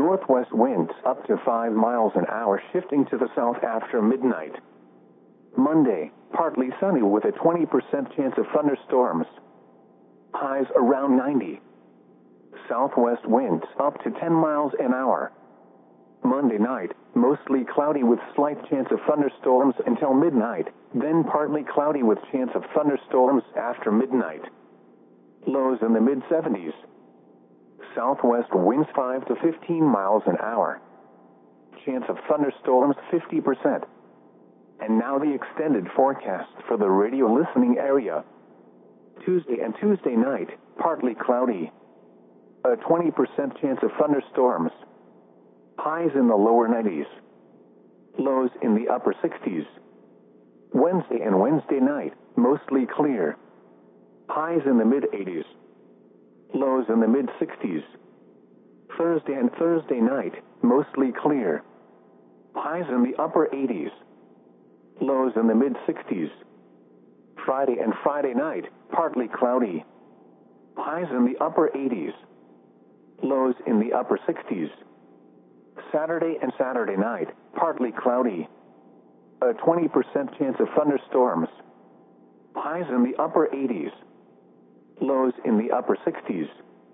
Northwest winds up to 5 miles an hour shifting to the south after midnight. Monday, partly sunny with a 20% chance of thunderstorms. Highs around 90. Southwest winds up to 10 miles an hour. Monday night, mostly cloudy with slight chance of thunderstorms until midnight, then partly cloudy with chance of thunderstorms after midnight. Lows in the mid-70s. Southwest winds 5 to 15 miles an hour. Chance of thunderstorms 50%. And now the extended forecast for the radio listening area. Tuesday and Tuesday night, partly cloudy. A 20% chance of thunderstorms. Highs in the lower 90s. Lows in the upper 60s. Wednesday and Wednesday night, mostly clear. Highs in the mid-80s. Lows in the mid-60s. Thursday and Thursday night, mostly clear. Highs in the upper 80s. Lows in the mid-60s. Friday and Friday night, partly cloudy. Highs in the upper 80s. Lows in the upper 60s. Saturday and Saturday night, partly cloudy. A 20% chance of thunderstorms. Highs in the upper 80s. Lows in the upper 60s.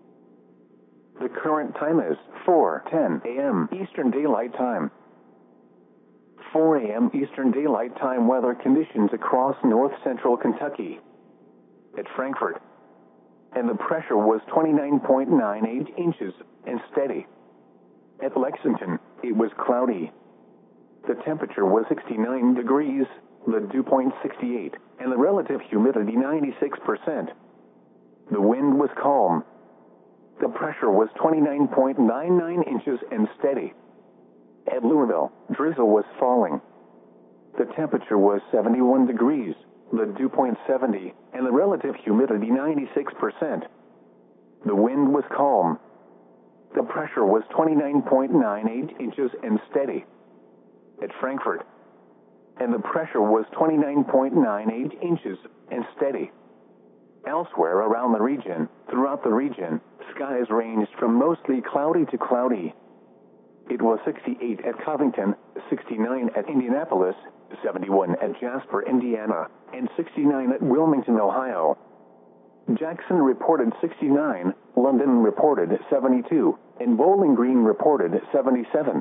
The current time is 4:10 a.m. Eastern Daylight Time. 4 a.m. Eastern Daylight Time weather conditions across north-central Kentucky. At Frankfort. And the pressure was 29.98 inches and steady. At Lexington, it was cloudy. The temperature was 69 degrees, the dew point 68, and the relative humidity 96%. The wind was calm. The pressure was 29.99 inches and steady. At Louisville, drizzle was falling. The temperature was 71 degrees, the dew point 70, and the relative humidity 96%. The wind was calm. The pressure was 29.98 inches and steady. At Frankfort. And the pressure was 29.98 inches and steady. Elsewhere around the region, throughout the region, skies ranged from mostly cloudy to cloudy. It was 68 at Covington, 69 at Indianapolis, 71 at Jasper, Indiana, and 69 at Wilmington, Ohio. Jackson reported 69, London reported 72, and Bowling Green reported 77.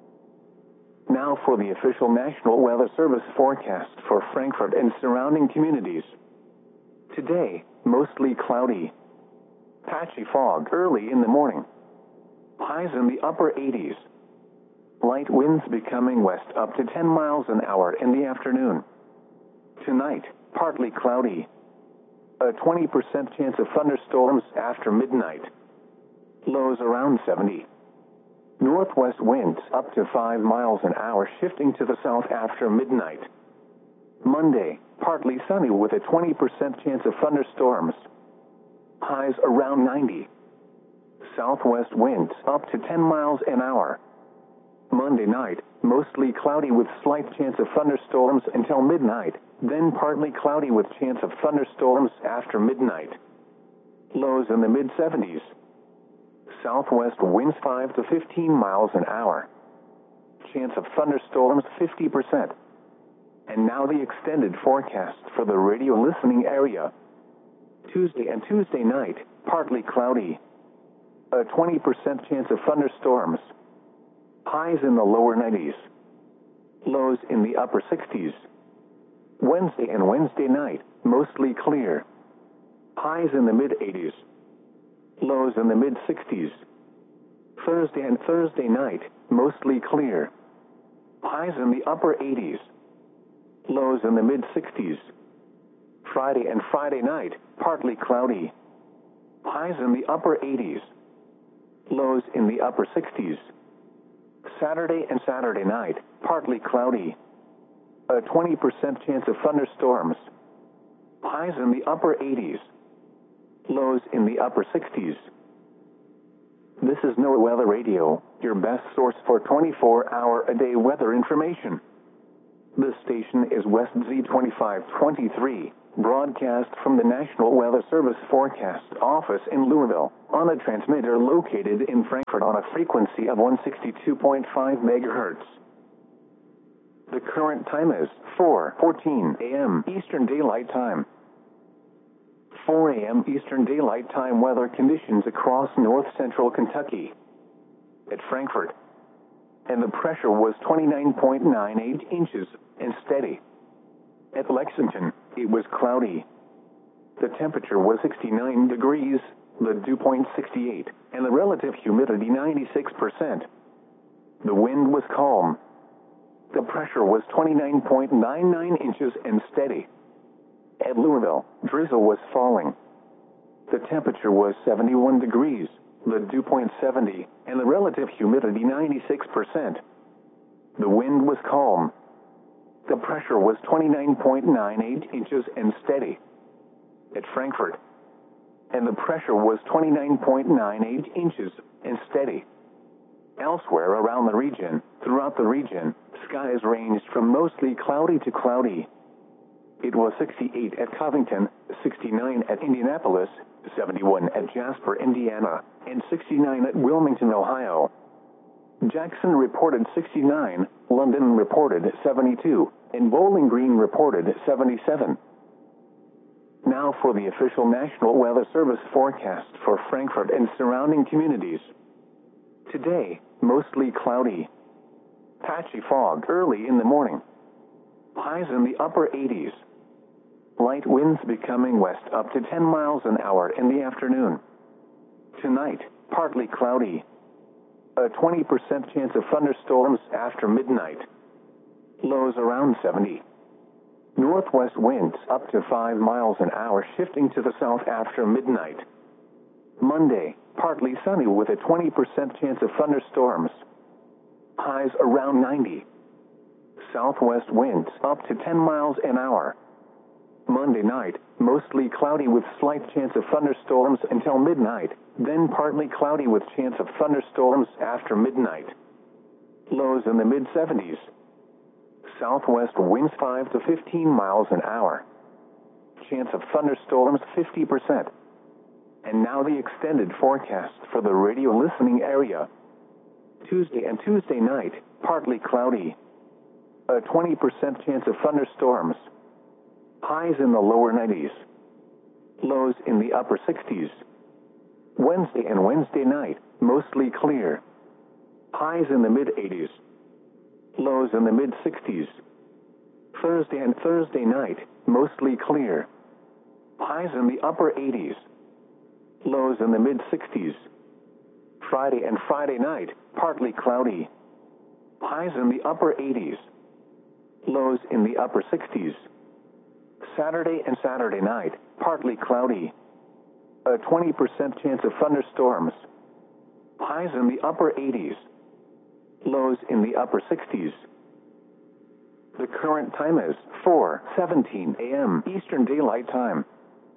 Now for the official National Weather Service forecast for Frankfort and surrounding communities. Today, mostly cloudy. Patchy fog early in the morning. Highs in the upper 80s. Light winds becoming west up to 10 miles an hour in the afternoon. Tonight, partly cloudy. A 20% chance of thunderstorms after midnight. Lows around 70. Northwest winds up to 5 miles an hour shifting to the south after midnight. Monday, partly sunny with a 20% chance of thunderstorms. Highs around 90. Southwest winds up to 10 miles an hour. Monday night, mostly cloudy with slight chance of thunderstorms until midnight, then partly cloudy with chance of thunderstorms after midnight. Lows in the mid-70s. Southwest winds 5 to 15 miles an hour. Chance of thunderstorms 50%. And now the extended forecast for the radio listening area. Tuesday and Tuesday night, partly cloudy. A 20% chance of thunderstorms. Highs in the lower 90s. Lows in the upper 60s. Wednesday and Wednesday night, mostly clear. Highs in the mid-80s. Lows in the mid-60s. Thursday and Thursday night, mostly clear. Highs in the upper 80s. Lows in the mid-60s. Friday and Friday night, partly cloudy. Highs in the upper 80s. Lows in the upper 60s. Saturday and Saturday night, partly cloudy. A 20% chance of thunderstorms. Highs in the upper 80s. Lows in the upper 60s. This is NOAA Weather Radio, your best source for 24-hour-a-day weather information. This station is West Z2523, Broadcast from the National Weather Service Forecast Office in Louisville on a transmitter located in Frankfort on a frequency of 162.5 megahertz. The current time is 4:14 a.m. Eastern Daylight Time. 4 a.m. Eastern Daylight Time weather conditions across north central Kentucky. At Frankfort, and the pressure was 29.98 inches and steady. At Lexington, it was cloudy. The temperature was 69 degrees, the dew point 68, and the relative humidity 96%. The wind was calm. The pressure was 29.99 inches and steady. At Louisville, drizzle was falling. The temperature was 71 degrees, the dew point 70, and the relative humidity 96%. The wind was calm. The pressure was 29.98 inches and steady. At Frankfort, and the pressure was 29.98 inches and steady. Elsewhere around the region, throughout the region, skies ranged from mostly cloudy to cloudy. It was 68 at Covington, 69 at Indianapolis, 71 at Jasper, Indiana, and 69 at Wilmington, Ohio. Jackson reported 69, London reported 72, and Bowling Green reported 77. Now for the official National Weather Service forecast for Frankfort and surrounding communities. Today, mostly cloudy. Patchy fog early in the morning. Highs in the upper 80s. Light winds becoming west up to 10 miles an hour in the afternoon. Tonight, partly cloudy. A 20% chance of thunderstorms after midnight. Lows around 70. Northwest winds up to 5 miles an hour shifting to the south after midnight. Monday, partly sunny with a 20% chance of thunderstorms. Highs around 90. Southwest winds up to 10 miles an hour. Monday night, mostly cloudy with slight chance of thunderstorms until midnight, then partly cloudy with chance of thunderstorms after midnight. Lows in the mid-70s. Southwest winds 5 to 15 miles an hour. Chance of thunderstorms 50%. And now the extended forecast for the radio listening area. Tuesday and Tuesday night, partly cloudy. A 20% chance of thunderstorms. Highs in the lower 90s. Lows in the upper 60s. Wednesday and Wednesday night, mostly clear. Highs in the mid-80s. Lows in the mid-60s. Thursday and Thursday night, mostly clear. Highs in the upper 80s. Lows in the mid-60s. Friday and Friday night, partly cloudy. Highs in the upper 80s. Lows in the upper 60s. Saturday and Saturday night, partly cloudy. A 20% chance of thunderstorms. Highs in the upper 80s. Lows in the upper 60s. The current time is 4:17 a.m. Eastern Daylight Time.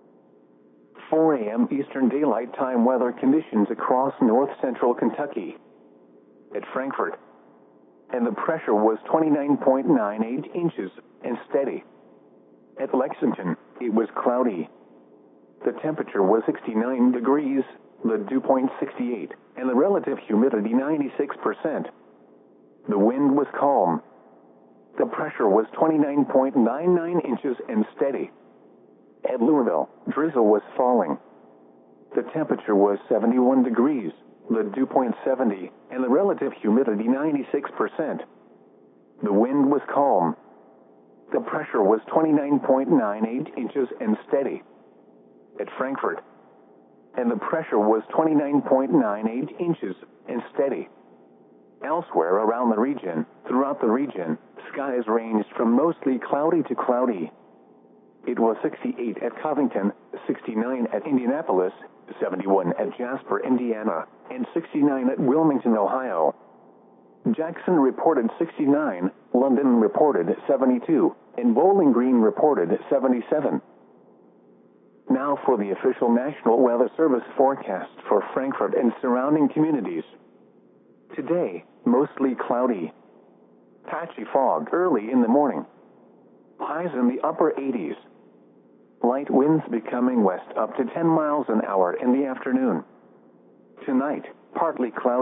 4 a.m. Eastern Daylight Time weather conditions across north central Kentucky. At Frankfort, and the pressure was 29.98 inches and steady. At Lexington, it was cloudy. The temperature was 69 degrees, the dew point 68, and the relative humidity 96%. The wind was calm. The pressure was 29.99 inches and steady. At Louisville, drizzle was falling. The temperature was 71 degrees, the dew point 70, and the relative humidity 96%. The wind was calm. The pressure was 29.98 inches and steady. At Frankfort, and the pressure was 29.98 inches and steady. Elsewhere around the region, throughout the region, skies ranged from mostly cloudy to cloudy. It was 68 at Covington, 69 at Indianapolis, 71 at Jasper, Indiana, and 69 at Wilmington, Ohio. Jackson reported 69, London reported 72, and Bowling Green reported 77. Now for the official National Weather Service forecast for Frankfort and surrounding communities. Today, mostly cloudy. Patchy fog early in the morning. Highs in the upper 80s. Light winds becoming west up to 10 miles an hour in the afternoon. Tonight, partly cloudy.